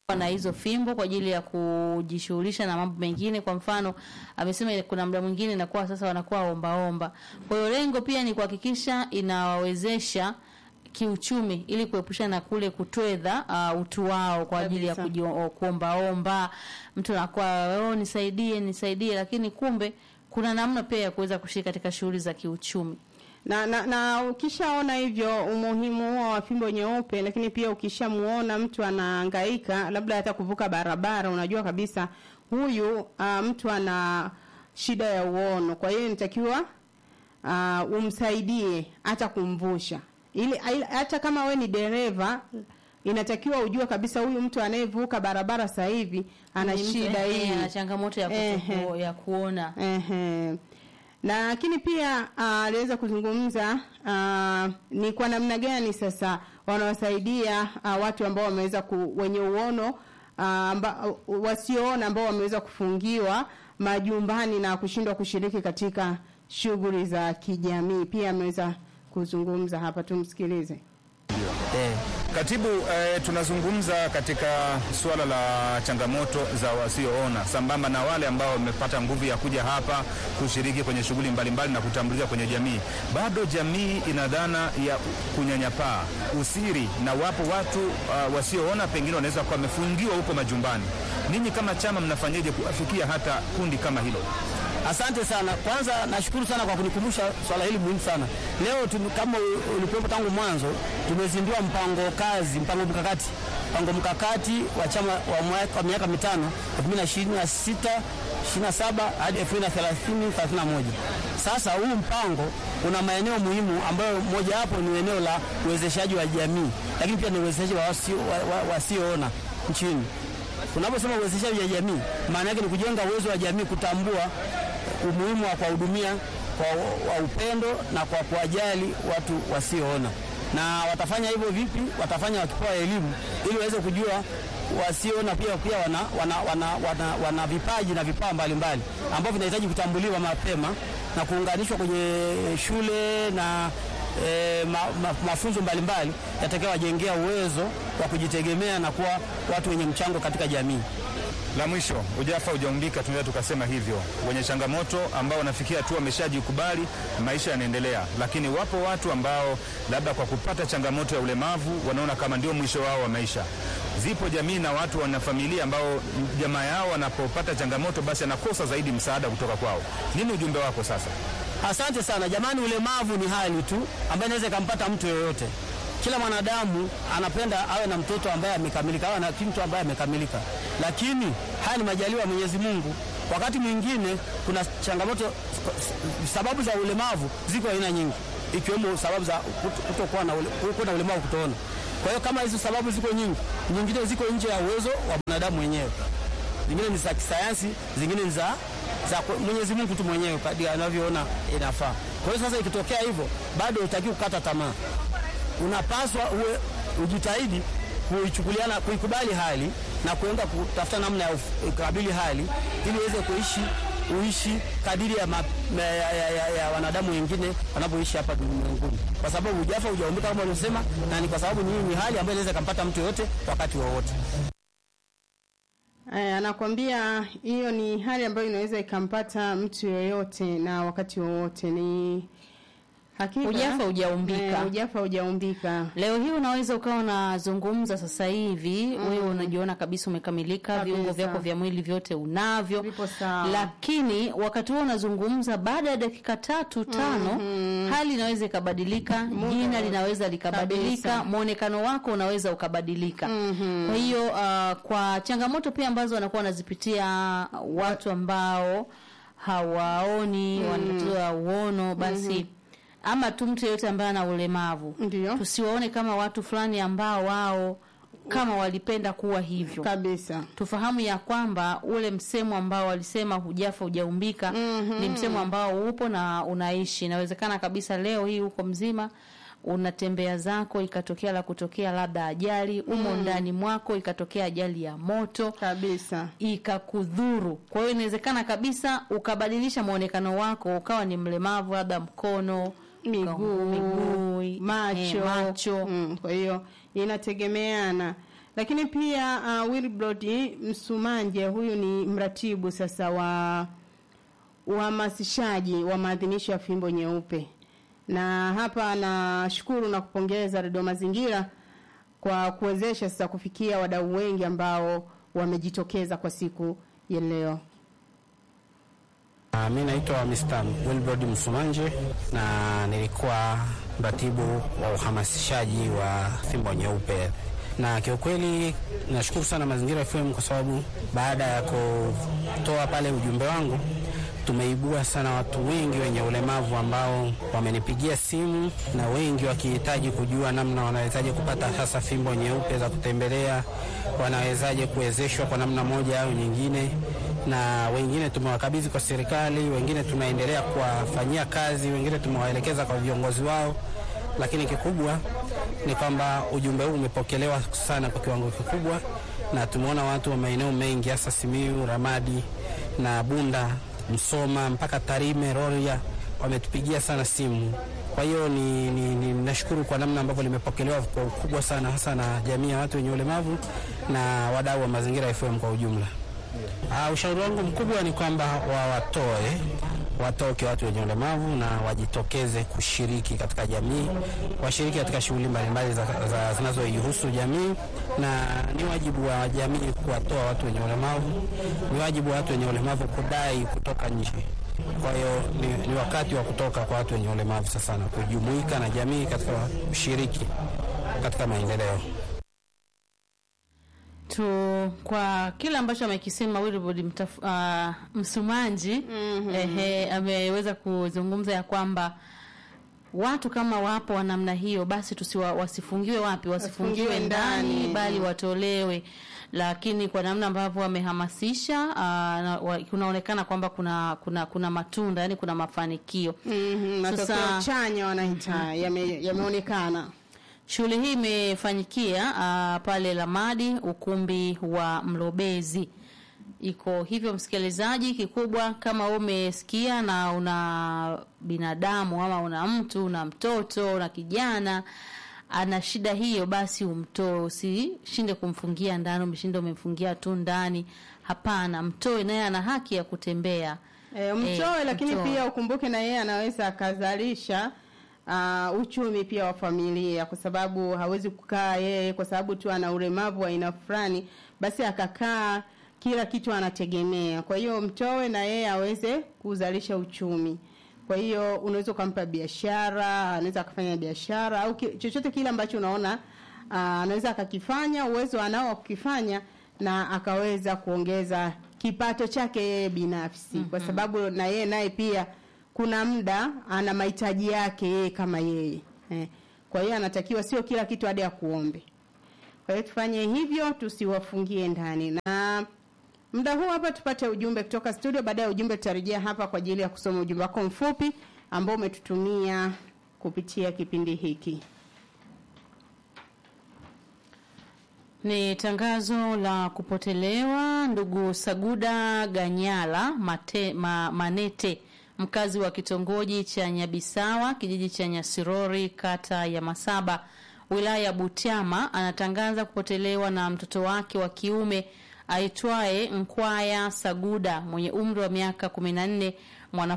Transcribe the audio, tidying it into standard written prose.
na hizo fimbo kwa ajili ya kujishughulisha na mambo mengine. Kwa mfano amesema kuna muda mwingine inakuwa sasa wanakuwa omba. Kwa hiyo lengo pia ni kuhakikisha inawawezesha kiuchumi ili kuepusha na kule kutwedha utu wao kwa ajili ya kuomba. Mtu anakuwa nisaidie, lakini kumbe kuna namna pia ya kuweza kushiriki katika shughuli za kiuchumi. Na ukishaona hivyo umuhimu wa fimbo nyeupe, lakini pia ukishamuona mtu anahangaika labda hata kuvuka barabara, unajua kabisa huyu mtu ana shida ya uono. Kwa hiyo inatakiwa umsaidie hata kumvusha. Ili hata kama we ni dereva inatakiwa ujue kabisa huyu mtu anayevuka barabara sasa hivi ana shida hii, ana changamoto ya kuona. Lakini pia aliweza kuzungumza ni kwa namna gani sasa wanawasaidia watu ambao wameweza wenye uono wasioona ambao wameweza kufungiwa majumbani na kushindwa kushiriki katika shughuli za kijamii. Pia ameweza kuzungumza hapa, tumsikilize. Katibu, tunazungumza katika suala la changamoto za wasioona sambamba na wale ambao wamepata nguvu ya kuja hapa kushiriki kwenye shughuli mbalimbali na kutambulika kwenye jamii. Bado jamii ina dhana ya kunyanyapaa, usiri, na wapo watu wasioona pengine wanaweza kuwa wamefungiwa huko majumbani. Ninyi kama chama mnafanyaje kuafikia hata kundi kama hilo? Asante sana. Kwanza nashukuru sana kwa kunikumbusha swala hili muhimu sana. Leo kama ulipopo tangu mwanzo tumezindua mpango mkakati wa chama wa miaka mitano 2026 27 hadi 2030-31. Sasa huu mpango una maeneo muhimu ambayo moja hapo ni eneo la uwezeshaji wa jamii, lakini pia ni uwezeshaji wa wasioona nchini. Unaposema uwezeshaji wa jamii, maana yake ni kujenga uwezo wa jamii kutambua umuhimu wa kuwahudumia kwa upendo na kwa kuwajali watu wasioona. Na watafanya hivyo vipi? Watafanya wakipewa elimu ili waweze kujua wasioona pia wana vipaji na vipawa mbalimbali ambavyo vinahitaji kutambuliwa mapema na kuunganishwa kwenye shule na mafunzo mbalimbali yatakayowajengea uwezo wa kujitegemea na kuwa watu wenye mchango katika jamii. La mwisho, ujafa ujaumbika, tunaweza tukasema hivyo. Wenye changamoto ambao wanafikia tu wameshajikubali, maisha yanaendelea. Lakini wapo watu ambao labda kwa kupata changamoto ya ulemavu wanaona kama ndio mwisho wao wa maisha. Zipo jamii na watu wana familia ambao jamaa yao wanapopata changamoto basi anakosa zaidi msaada kutoka kwao. Nini ujumbe wako sasa? Asante sana. Jamani, ulemavu ni hali tu ambayo inaweza kumpata mtu yoyote. Kila mwanadamu anapenda awe na mtoto ambaye amekamilika, awe na mtu ambaye amekamilika. Lakini haya ni majaliwa Mwenyezi Mungu. Wakati mwingine kuna changamoto, sababu za ulemavu ziko aina nyingi, ikiwemo sababu za kutokuwa na ulemavu kutoona. Kwa hiyo kama hizo sababu ziko nyingi, nyingine ziko nje ya uwezo wa mwanadamu mwenyewe. Zingine ni za kisayansi, zingine ni za Mwenyezi Mungu tu mwenyewe kadri anavyoona inafaa. Kwa hiyo sasa ikitokea hivyo, bado hutaki kukata tamaa. Unapaswa ujitahidi kuikubali hali na kuenda kutafuta namna ya kukabili hali ili uweze uishi kadiri ya wanadamu wengine wanapoishi hapa duniani. Kwa sababu hujafa hujaumbika kama ulivyosema, na ni kwa sababu ni hali ambayo inaweza kumpata mtu yote wakati wowote. Anakuambia hiyo ni hali ambayo inaweza ikampata mtu yoyote na wakati wowote. Ni hakika hujafa hujaumbika. Leo hii unaweza ukawa unazungumza sasa hivi, wewe unajiona kabisa umekamilika, viungo vyako vya mwili vyote unavyo. Lakini wakati huo unazungumza, baada ya dakika 3-5 hali inaweza ikabadilika, jina linaweza likabadilika, muonekano wako unaweza ukabadilika. Kwa hiyo kwa changamoto pia ambazo wanakuwa wanazipitia watu ambao hawaoni, wanatoa uono, basi ama tu mtu yeyote ambaye ana ulemavu, tusiwaone kama watu fulani ambao wao kama walipenda kuwa hivyo kabisa. Tufahamu ya kwamba ule msemo ambao walisema hujafa hujaumbika ni msemo ambao upo na unaishi. Inawezekana kabisa leo hii uko mzima, unatembea zako, ikatokea la kutokea labda ajali umo ndani mwako, ikatokea ajali ya moto kabisa ikakudhuru. Kwa hiyo inawezekana kabisa ukabadilisha muonekano wako, ukawa ni mlemavu, labda mkono, miguu, macho. Kwa hiyo inategemeana. Lakini pia Wilbrod Msumanje, huyu ni mratibu sasa wa uhamasishaji wa maadhimisho ya Fimbo Nyeupe. Na hapa nashukuru na kupongeza Radio Mazingira kwa kuwezesha sasa kufikia wadau wengi ambao wamejitokeza kwa siku ya leo. Mimi naitwa Mr. Wilbrod Msumanje na nilikuwa mratibu wa uhamasishaji wa Fimbo Nyeupe. Na kiukweli nashukuru sana Mazingira FM kwa sababu baada ya kutoa pale ujumbe wangu tumeibua sana watu wengi wenye ulemavu ambao wamenipigia simu, na wengi wakihitaji kujua namna wanawezaje kupata hasa fimbo nyeupe za kutembelea, wanawezaje kuwezeshwa kwa namna moja au nyingine. Na wengine tumewakabidhi kwa serikali, wengine tunaendelea kuwafanyia kazi, wengine tumewaelekeza kwa viongozi wao. Lakini kikubwa ni kwamba ujumbe huu umepokelewa sana kwa kiwango kikubwa, na tumeona watu wa maeneo mengi hasa Simiyu, Ramadi na Bunda, Msoma mpaka Tarime, Rorya wametupigia sana simu. Kwa hiyo ni nashukuru kwa namna ambavyo limepokelewa kwa ukubwa sana, hasa na jamii ya watu wenye ulemavu na wadau wa Mazingira FM kwa ujumla. Ushauri wangu mkubwa ni kwamba watoke watu wenye ulemavu na wajitokeze kushiriki katika jamii, washiriki katika shughuli mbalimbali zinazoihusu jamii, na ni wajibu wa jamii kuwatoa watu wenye ulemavu, ni wajibu wa watu wenye ulemavu kudai kutoka nje. Kwa hiyo ni wakati wa kutoka kwa watu wenye ulemavu sasa na kujumuika na jamii katika ushiriki katika maendeleo. Kwa kila ambacho amekisema Wilbrod Msumanji, ameweza kuzungumza ya kwamba watu kama wapo wa namna hiyo basi wasifungiwe wapi, wasifungiwe ndani bali watolewe. Lakini kwa namna ambavyo wamehamasisha kunaonekana kwamba kuna matunda, yani kuna mafanikio. Matokeo chanya wanahitaji yameonekana. Shughuli hii imefanyikia pale Lamadi, ukumbi wa Mlobezi. Iko hivyo msikilizaji, kikubwa kama umesikia na una binadamu ama una mtu, una mtoto, una kijana ana shida hiyo, basi umtoe. Usishinde kumfungia ndani, umemfungia tu ndani. Hapana, mtoe, naye ana haki ya kutembea. Mtoe, lakini pia ukumbuke na yeye anaweza akazalisha uchumi pia wa familia, kwa sababu hawezi kukaa yeye kwa sababu tu ana ulemavu wa aina fulani basi akakaa kila kitu anategemea. Kwa hiyo mtoe na yeye aweze kuzalisha uchumi. Kwa hiyo unaweza kumpa biashara, anaweza kufanya biashara au chochote kile ambacho unaona anaweza akakifanya, uwezo anao kukifanya, na akaweza kuongeza kipato chake yeye binafsi. Kwa sababu na yeye naye pia kuna muda ana mahitaji yake yeye kama yeye. Kwa hiyo anatakiwa sio kila kitu hadi akuombe. Kwa hiyo tufanye hivyo, tusiwafungie ndani. Na muda huu hapa tupate ujumbe kutoka studio. Baada ya ujumbe tutarejea hapa kwa ajili ya kusoma ujumbe wako mfupi ambao umetutumia kupitia kipindi hiki. Ni tangazo la kupotelewa ndugu Saguda Ganyala Manete, mkazi wa kitongoji cha Nyabisawa, kijiji cha Nyasirori, kata ya Masaba, wilaya ya Butiama. Anatangaza kupotelewa na mtoto wake wa kiume aitwaye Nkwaya Saguda mwenye umri wa miaka 14